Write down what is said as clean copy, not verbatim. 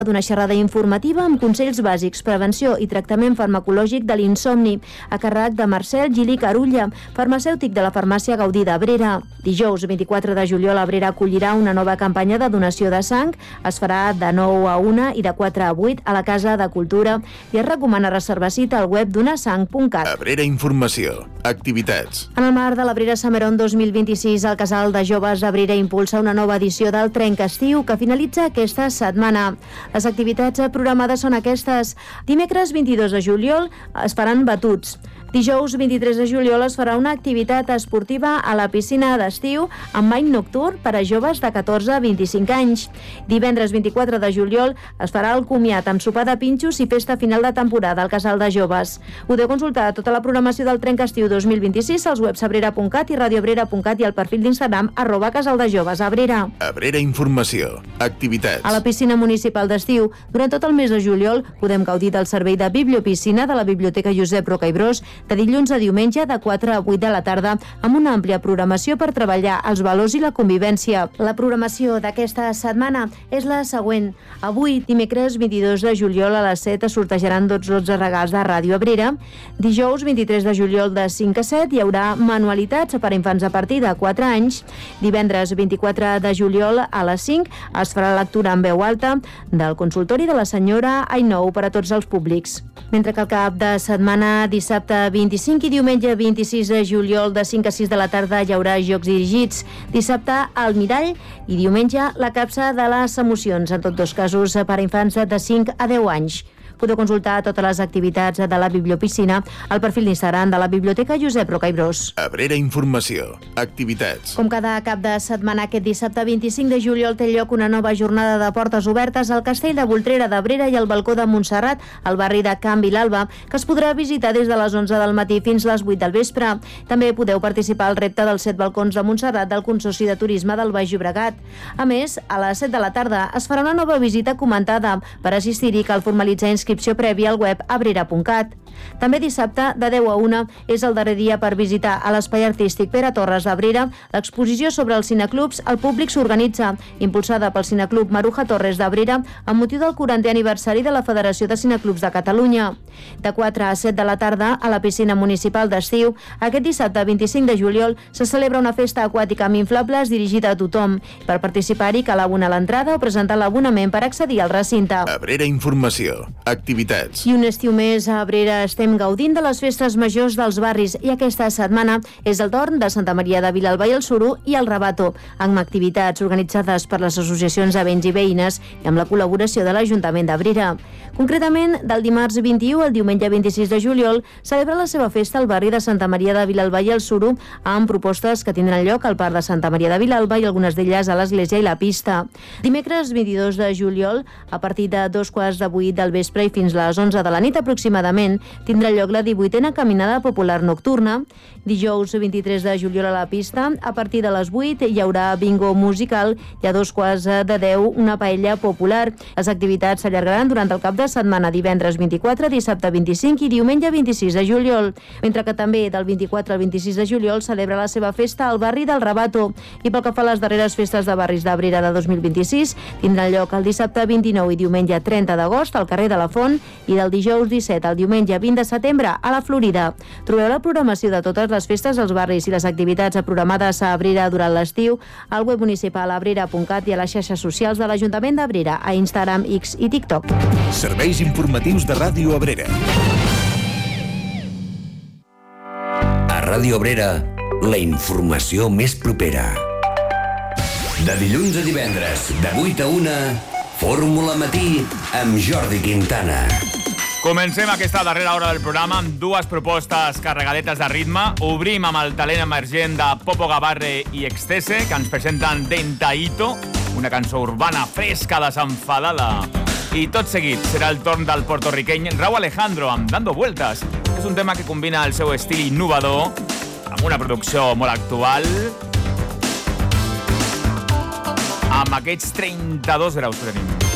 d'una xerrada informativa amb consells bàsics, prevenció i tractament farmacològic de l'insomni, a càrrec de Marcel Gili Carulla, farmacèutic de la farmàcia Gaudí d'Abrera. Dijous 24 de juliol, Abrera acollirà una nova campanya de donació de sang. Es farà de 9 a 1 i de 4 a 8 a la Casa de Cultura i es recomana reservar cita al web donasang.cat. Abrera Informació. Activitats. En el marc de l'Abrera Summeron 2026, el Casal de Joves Abrera impulsa una nova edició del Trencastiu que finalitza aquesta setmana. Les activitats programades són aquestes. Dimecres 22 de juliol es faran batuts. Dijous 23 de juliol es farà una activitat esportiva a la piscina d'estiu amb bany nocturn per a joves de 14 a 25 anys. Divendres 24 de juliol es farà el comiat amb sopar de pinxos i festa final de temporada al Casal de Joves. Podeu consultar tota la programació del Trencastiu 2026 als webs abrera.cat i radioabrera.cat i al perfil d'Instagram @casaldejovesabrera. Abrera Informació. Activitats. A la piscina municipal d'estiu, durant tot el mes de juliol, podem gaudir del servei de bibliopiscina de la Biblioteca Josep Roca i Bros de dilluns a diumenge de 4 a 8 de la tarda amb una àmplia programació per treballar els valors i la convivència. La programació d'aquesta setmana és la següent. Avui, dimecres 22 de juliol a les 7 es sortejaran 2 lots de regals de Ràdio Abrera. Dijous 23 de juliol de 5 a 7 hi haurà manualitats per a infants a partir de 4 anys. Divendres 24 de juliol a les 5 es farà lectura en veu alta del consultori de la senyora Ainou per a tots els públics. Mentre que el cap de setmana, dissabte 25 i diumenge 26 de juliol de 5 a 6 de la tarda hi haurà jocs dirigits. Dissabte al Mirall i diumenge la capsa de les emocions, en tots dos casos per a infants de 5 a 10 anys. Podeu consultar totes les activitats de la bibliopiscina al perfil d'Instagram de la Biblioteca Josep Roca i Bros. Abrera Informació. Activitats. Com cada cap de setmana, aquest dissabte 25 de juliol té lloc una nova jornada de portes obertes al Castell de Voltrera d'Abrera i al Balcó de Montserrat, al barri de Can Vilalba, que es podrà visitar des de les 11 del matí fins les 8 del vespre. També podeu participar al repte dels 7 balcons de Montserrat del Consorci de Turisme del Baix Llobregat. A més, a les 7 de la tarda es farà una nova visita comentada. Per assistir-hi cal formalitzar inscripció prèvia al web abrera.cat. També dissabte, de 10 a 1, és el darrer dia per visitar a l'Espai Artístic Pere Torres d'Abrera l'exposició sobre els cineclubs El Públic s'organitza, impulsada pel Cineclub Maruja Torres d'Abrera amb motiu del 40è aniversari de la Federació de Cineclubs de Catalunya. De 4 a 7 de la tarda, a la piscina municipal d'estiu, aquest dissabte 25 de juliol se celebra una festa aquàtica amb inflables dirigida a tothom. Per participar-hi cal abonar l'entrada o presentar l'abonament per accedir al recinte. Abrera Informació. Activitats. I un estiu més a Abrera estem gaudint de les festes majors dels barris i aquesta setmana és el torn de Santa Maria de Vilalba i el Suro i el Rabato, amb activitats organitzades per les associacions de veïns i veïnes i amb la col·laboració de l'Ajuntament d'Abrera. Concretament, del dimarts 21 al diumenge 26 de juliol celebra la seva festa al barri de Santa Maria de Vilalba i el Suro amb propostes que tindran lloc al Parc de Santa Maria de Vilalba i algunes d'elles a l'Església i la Pista. Dimecres 22 de juliol, a partir de 2:15 del vespre i fins a les 11 de la nit aproximadament, tindrà lloc la 18a Caminada Popular Nocturna. Dijous 23 de juliol a la Pista, a partir de les 8 hi haurà bingo musical i a 9:45 una paella popular. Les activitats s'allargaran durant el cap de setmana, divendres 24, dissabte 25 i diumenge 26 de juliol, mentre que també del 24 al 26 de juliol celebra la seva festa al barri del Rabato. I pel que fa a les darreres festes de barris d'Abrera de 2026, tindran lloc el dissabte 29 i diumenge 30 d'agost al carrer de la Font i del dijous 17 al diumenge 20 de setembre a la Florida. Trobeu la programació de totes les festes als barris i les activitats programades a Abrera durant l'estiu al web municipal abrera.cat i a les xarxes socials de l'Ajuntament d'Abrera, a Instagram, X i TikTok. Serveis informatius de Ràdio Abrera. A Ràdio Abrera, la informació més propera. De dilluns a divendres, de 8 a 1, Fórmula Matí amb Jordi Quintana. Comencem aquesta darrera hora del programa amb dues propostes carregadetes de ritme. Obrim amb el talent emergent de Popo Gabarre i Extese, que ens presenten Dentaito, una cançó urbana fresca, desenfadada. I tot seguit serà el torn del portorriqueny Rauw Alejandro amb Dando Vueltas. És un tema que combina el seu estil innovador amb una producció molt actual, amb aquests 32 graus que tenim.